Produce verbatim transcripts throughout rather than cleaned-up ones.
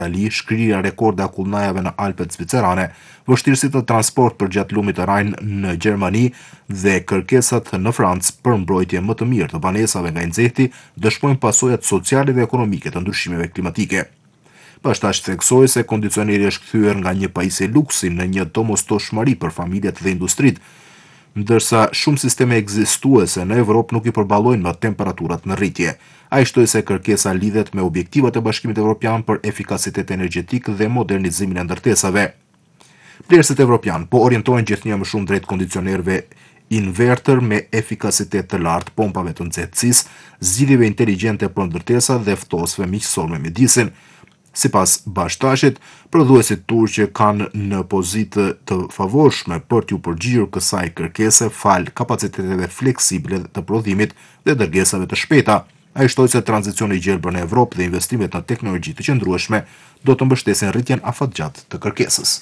Itali, shkrirja rekorde akullnajave në Alpet zvicerane, vështirësitë të transport për gjatë lumit të Rajn në Gjermani dhe kërkesat në Francë për mbrojtje më të mirë të banesave nga inxehti dëshmojnë pasojat sociale dhe ekonomike të ndryshimeve klimatike. Pastaj theksoi se kondicioneri është kthyer nga një pajisje luksi në një domosdoshmëri për familjet dhe industritë, ndërsa shumë sisteme ekzistuese në Evropë nuk i përballojnë me temperaturat në rritje. Ai shtoi se kërkesa lidhet me objektivat e Bashkimit Evropian për efikasitet energjetik dhe modernizimin e ndërtesave. Plerësit evropian po orientohen gjithnjë më shumë drejt kondicionerëve inverter me efikasitet të lartë, pompave të nxehtësisë, zgjidhjeve inteligjente për ndërtesa dhe ftosëve miqësor me mjedisin. Sipas bashkëtashit, prodhuesit turqe kanë në pozitë të favorshme për t'u përgjigjur kësaj kërkese fal kapaciteteve fleksible të prodhimit dhe dërgesave të shpejta. Ai shtoi se tranzicioni i gjelbër në Evropë dhe investimet në teknologji të qëndrueshme do të mbështesin rritjen afatgjatë të kërkesës.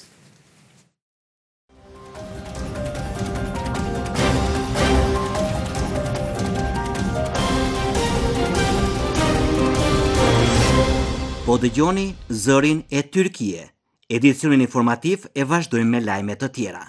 Po dëgjoni zërin e Tyrkie. Edicionin informativ e vazhdojmë me lajme të tjera.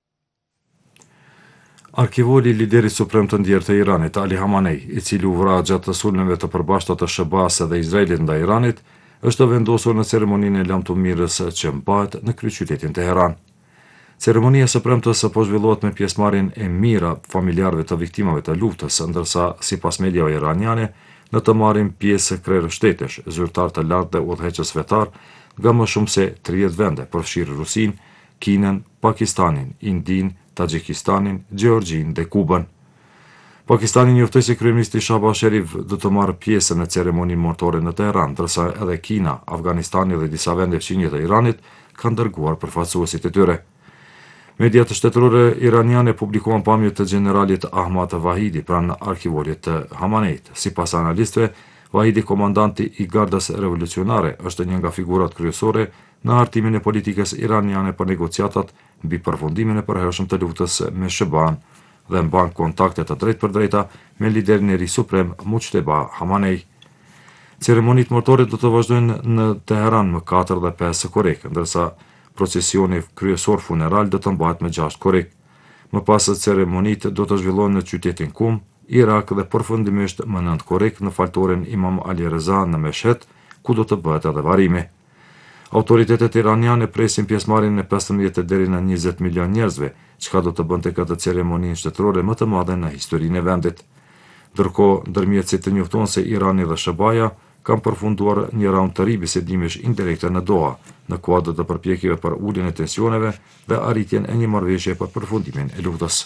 Arkivori i liderit suprem të ndjerë të Iranit, Ali Hamenei, i cili u vra gjatë të sulmeve të përbashkëta të Shebas dhe Izraelit ndaj Iranit, është vendosur në ceremoninë e lamtumirës që mbahet në kryeqytetin Teheran. Ceremonia së premtës po zhvillohet me pjesëmarrjen e mira familjarëve të viktimave të luftës, ndërsa sipas mediave iraniane në të marrin pjesë krerë shtetesh, zyrtar të lartë dhe udhëheqës fetar nga më shumë se tridhjetë vende, përfshirë Rusin, Kinën, Pakistanin, Indin, Tajikistanin, Gjeorgjin dhe Kubën. Pakistani njoftoi se kryeministri Shahbaz Sharif do të marrë pjesë në ceremoninë mortore në Teheran, ndërsa edhe Kina, Afganistani dhe disa vende fqinje të Iranit kanë dërguar përfaqësuesit e tyre. Mediat shtetërore iraniane publikuan pamje të generalit Ahmad Vahidi pranë arkivorit të Hameneit. Sipas analistëve, Vahidi, komandanti i Gardës Revolucionare, është një nga figurat kryesore në hartimin e politikës iraniane për negociatat mbi përfundimin e përhershëm të luftës me Sheban dhe mban kontakte të drejtpërdrejta me liderin e ri suprem Mujteba Hamenei. Ceremonitë mortore do të vazhdojnë në Teheran më katër dhe pesë korrik, ndërsa procesioni kryesor funeral do të mbahet me gjashtë korrik. Më pas ceremonitë do të zhvillohen në qytetin Kum, Irak dhe përfundimisht më nëntë korrik në faltoren Imam Ali Reza në Meshet, ku do të bëhet edhe varimi. Autoritetet iraniane presin pjesëmarrjen e pesëmbëdhjetë deri në njëzet milion njerëzve, çka do të bënte këtë ceremoninë shtetërore më të madhe në historinë e vendit. Ndërkohë, ndërmjetësit të njoftuan se Irani dhe Shëbaja kanë përfunduar një raund të ri bisedimesh indirekte në Doha, në kuadër të përpjekjeve për uljen e tensioneve dhe arritjen e një marrëveshje për përfundimin e luftës.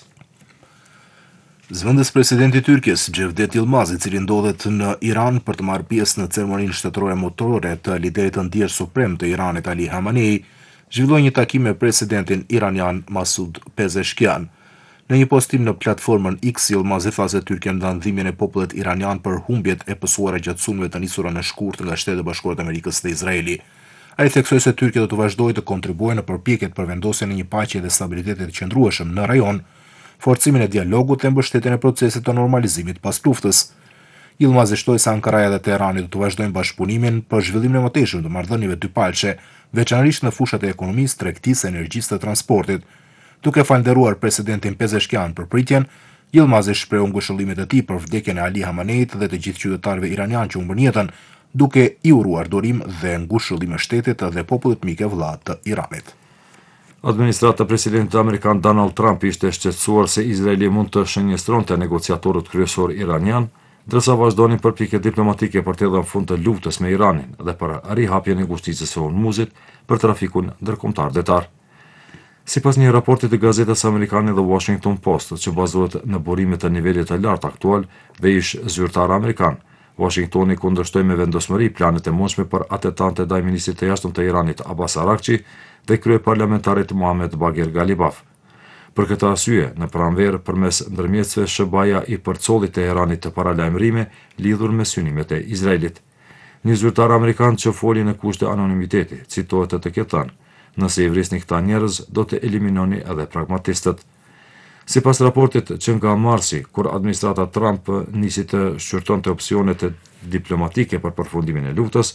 Zëvendës presidenti i Tyrkisë, Cevdet Yılmaz, i cili ndodhet në Iran për të marrë pjesë në ceremoninë shtetërore mortore të liderit të ndjerë suprem të Iranit Ali Hamenei, zhvilloi një takim me presidentin iranian Masud Pezeshkian. Në një postim në platformën X, Yılmaz tha se Tyrkia ndan dhimbjen e popullit iranian për humbjet e pësuara gjatë sulmeve të nisura në shkurt nga Shtetet e Bashkuara të Amerikës dhe Izraeli. Ai theksoi se Tyrkia do të vazhdojë të kontribuojë në përpjekjet për vendosjen e një paqe dhe stabiliteti të qëndrueshëm në rajon, forcimin e dialogut dhe mbështetjen e procesit të normalizimit pas luftës. Yılmaz shtoi se Ankaraja dhe Teherani do të vazhdojnë bashkëpunimin për zhvillimin e mëtejshëm të marrëdhënieve dypalçe, veçanërisht në fushat e ekonomisë, tregtisë, energjisë dhe transportit. Duke falënderuar presidentin Pezeshkian për pritjen, Yılmaz shprehu ngushëllimet e tij për vdekjen e Ali Hameneit dhe të gjithë qytetarëve iranian që humbën jetën, duke i uruar durim dhe ngushëllim shtetit dhe popullit mik e vëllah të Iranit. Administrata e presidentit amerikan Donald Trump ishte shqetësuar se Izraeli mund të shënjestronte negociatorët kryesor iranian, ndërsa vazhdonin përpjekje diplomatike për të dhënë fund të luftës me Iranin dhe për rihapjen e ngushticës së Hormuzit për trafikun ndërkombëtar detar. Sipas një raporti të gazetës amerikane The Washington Post, që bazohet në burime të nivelit të lartë aktual dhe ish zyrtar amerikan, Washingtoni kundërshtoi me vendosmëri planet e mundshme për atetante ndaj ministrit të jashtëm të Iranit Abbas Araghchi dhe kryeparlamentarit Mohammed Bagher Ghalibaf. Për këtë arsye, në pranverë përmes ndërmjetësve Shëbaja i përcolli Teheranit të paralajmërime lidhur me synimet e Izraelit. Një zyrtar amerikan që foli në kushte anonimiteti, citohet të ketë thënë: "Nëse i vrisni këta njerëz, do të eliminoni edhe pragmatistët." Sipas raportit që nga marsi, kur administrata Trump nisi të shqyrtonte opsionet diplomatike për përfundimin e luftës,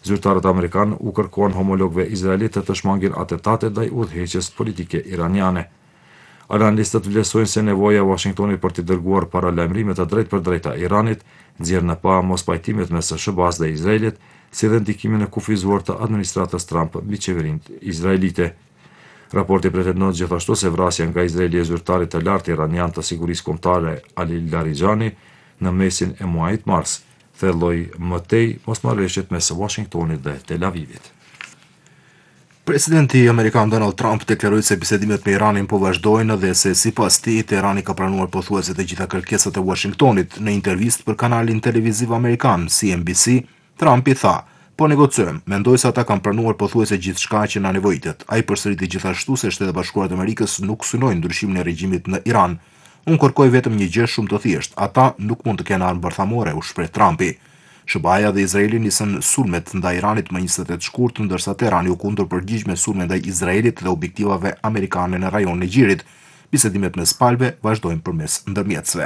Zyrtarët amerikanë u kërkuan homologëve izraelite të shmangin atentate ndaj udhëheqjes politike iraniane. Analistët vlerësojnë se nevoja e Washingtonit për të dërguar paralajmërime të drejtpërdrejta Iranit nxjerr në pa mospajtimet mes S B A-s dhe Izraelit, si dhe ndikimin e kufizuar të administratës Trump mbi qeverinë izraelite. Raporti pretendon gjithashtu se vrasja nga Izraeli e zyrtarit të lartë iranian të sigurisë kombëtare Ali Larijani në mesin e muajit mars thelloi më tej mosmarrëveshjet mes Washingtonit dhe Tel Avivit. Presidenti amerikan Donald Trump deklaroi se bisedimet me Iranin po vazhdojnë dhe se sipas tij Teherani ka pranuar pothuajse të gjitha kërkesat e Washingtonit. Në intervistë për kanalin televiziv amerikan C N B C, Trump i tha: "Po negocojmë, mendoj se ata kanë pranuar pothuajse gjithçka që na nevojitet." Ai përsëriti gjithashtu se Shtetet Bashkuara të Amerikës nuk synojnë ndryshimin e regjimit në Iran. "Unë kërkoj vetëm një gjë shumë të thjeshtë, ata nuk mund të kenë armë bërthamore", u shpreh Trumpi. S B A-ja dhe Izraeli nisën sulmet ndaj Iranit më njëzet e tetë shkurt, ndërsa Teherani u kundërpërgjigj me sulme ndaj Izraelit dhe objektivave amerikane në rajonin e Gjirit. Bisedimet mes palëve vazhdojnë përmes ndërmjetësve.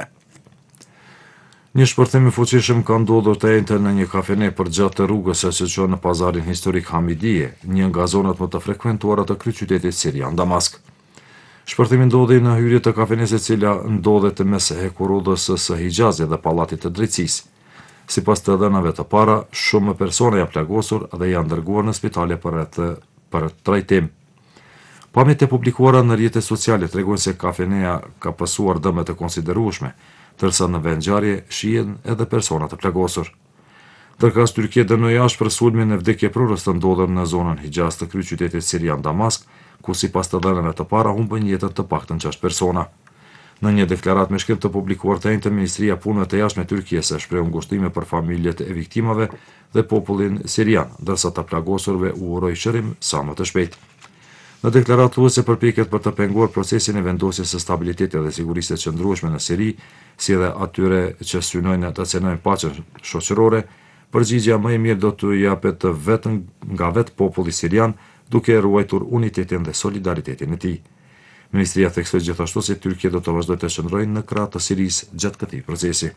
Një shpërthim i fuqishëm ka ndodhur të njëjtën në një kafene përgjatë të rrugës që çon në pazarin historik Hamidije, një nga zonat më të frekuentuara të kryeqytetit sirian Damask. Shpërthimi ndodhi në hyrje të kafenes e cila ndodhet mes hekurudhës së Hijazit dhe pallatit të drejtësisë. Sipas të dhënave të para, shumë persona janë plagosur dhe janë dërguar në spitale për atë për trajtim. Pamjet e publikuara në rrjetet sociale tregojnë se kafeneja ka pasur dëme të konsiderueshme, tërsa në vendngjarje shihen edhe persona të plagosur. Ndërkohë Turqia dënoi ashpër sulmin e vdekjeprurës të ndodhur në zonën Hijaz të kryeqytetit sirian Damask, ku sipas të dhënave të para humbën jetën të paktën gjashtë persona. Në një deklaratë me shkrim të publikuar të njëjtën, Ministria e Punëve të Jashtme e Turqisë shpreh ngushëllime për familjet e viktimave dhe popullin sirian, ndërsa të plagosurve u uroi shërim sa më të shpejtë. Në deklaratë thuhet se përpiqet për të penguar procesin e vendosjes së stabilitetit dhe sigurisë të qëndrueshme në Siri, si dhe atyre që synojnë të cenojnë paqen shoqërore, përgjigjja më e mirë do t'u japet vetëm nga vetë populli sirian, duke ruajtur unitetin dhe solidaritetin e tij. Ministria theksoi gjithashtu se Turqia do të vazhdojë të qëndrojë në krah të Sirisë gjatë këtij procesi.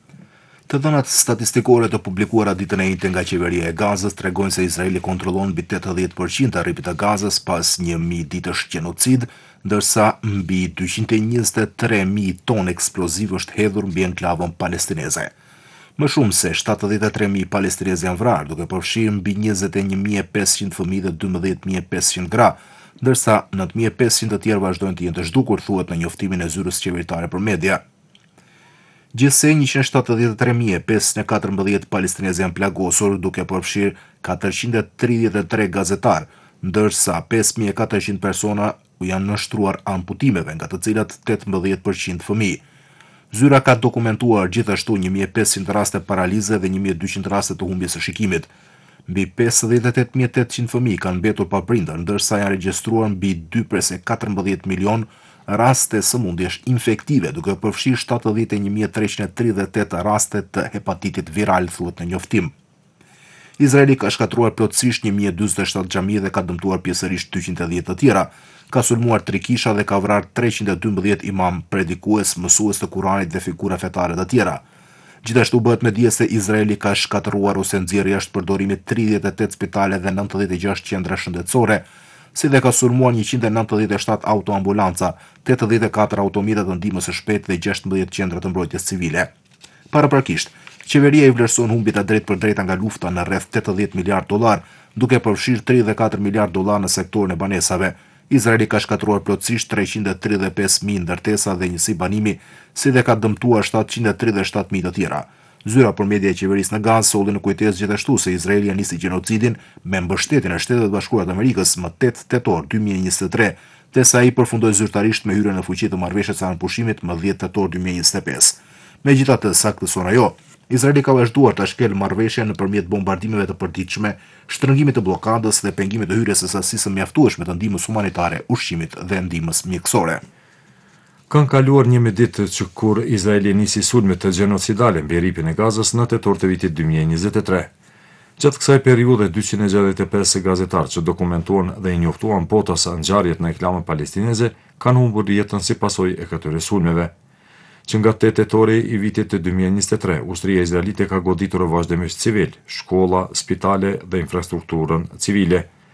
Të dhënat statistikore të publikuara ditën e njëjtë nga qeveria e Gazës tregojnë se Izraeli kontrollon mbi tetëdhjetë përqind të rripit të Gazës pas një mijë ditësh gjenocid, ndërsa mbi dyqind e njëzet e tre mijë tonë eksploziv është hedhur mbi enklavën palestineze. Më shumë se shtatëdhjetë e tre mijë palestinezë janë vrarë, duke përfshirë mbi njëzet e një mijë e pesëqind fëmijë dhe dymbëdhjetë mijë e pesëqind gra, ndërsa nëntë mijë e pesëqind të tjerë vazhdojnë të jenë të zhdukur, thuhet në njoftimin e zyrës qeveritare për media. Gjithsej njëqind e shtatëdhjetë e tre mijë e pesëqind e katërmbëdhjetë palestinezë janë plagosur, duke përfshirë katërqind e tridhjetë e tre gazetar, ndërsa pesë mijë e katërqind persona janë nështruar amputimeve, nga të cilat tetëmbëdhjetë përqind fëmijë. Zyra ka dokumentuar gjithashtu një mijë e pesëqind raste paralize dhe një mijë e dyqind raste të humbjes së shikimit. Mbi pesëdhjetë e tetë mijë e tetëqind fëmijë kanë mbetur pa prindër, ndërsa janë regjistruar mbi dy presë katërmbëdhjetë milion raste sëmundjesh infektive, duke përfshirë shtatëdhjetë e një mijë e treqind e tridhjetë e tetë raste të hepatitit viral, thuhet në njoftim. Izraeli ka shkatruar plotësisht një mijë e dyzet e shtatë xhami dhe ka dëmtuar pjesërisht dyqind e dhjetë të tjera. Ka sulmuar tri kisha dhe ka vrarë treqind e dymbëdhjetë imam, predikues, mësues të Kuranit dhe figura fetare të tjera. Gjithashtu bëhet me dije se Izraeli ka shkatëruar ose nxjerrë jashtë përdorimit tridhjetë e tetë spitale dhe nëntëdhjetë e gjashtë qendra shëndetësore, si dhe ka sulmuar njëqind e nëntëdhjetë e shtatë autoambulanca, tetëdhjetë e katër automjete të ndihmës së shpejtë dhe gjashtëmbëdhjetë qendra të mbrojtjes civile. Paraprakisht, qeveria i vlerëson humbjet e drejtpërdrejta nga lufta në rreth tetëdhjetë miliardë dollar, duke përfshirë tridhjetë e katër miliardë dollar në sektorin e banesave. Izraeli ka shkatruar plotësisht treqind e tridhjetë e pesë mijë ndërtesa dhe njësi banimi, si dhe ka dëmtuar shtatëqind e tridhjetë e shtatë mijë të tjera. Zyra për media e qeverisë në Gazë solli në kujtesë gjithashtu se Izraeli nisi gjenocidin me mbështetjen e Shtetet Bashkuara të Amerikës më tetë tetor dy mijë e njëzet e tre, derisa ai përfundoi zyrtarisht me hyrjen në fuqi të marrëveshjes së anëpushimit më dhjetë tetor dy mijë e njëzet e pesë. Megjithatë, saktëson ajo, Izraeli ka vazhduar ta shkelë marrëveshjen nëpërmjet bombardimeve të përditshme, shtrëngimit të blokadës dhe pengimit të hyrjes së sasisë mjaftueshme të ndihmës humanitare, ushqimit dhe ndihmës mjekësore. Kanë kaluar një ditë që kur Izraeli nisi sulmet të gjenocidale mbi rripin e Gazës në tetor të vitit dy mijë e njëzet e tre. Gjatë kësaj periudhe, dyqind e gjashtëdhjetë e pesë gazetarë që dokumentuan dhe i njoftuan potas ngjarjet në enklavën palestineze kanë humbur jetën si pasojë e këtyre sulmeve. që nga tetë tetori i vitit të dy mijë e njëzet e tre, ushtria izraelite ka goditur vazhdimisht civil, shkolla, spitale dhe infrastrukturën civile.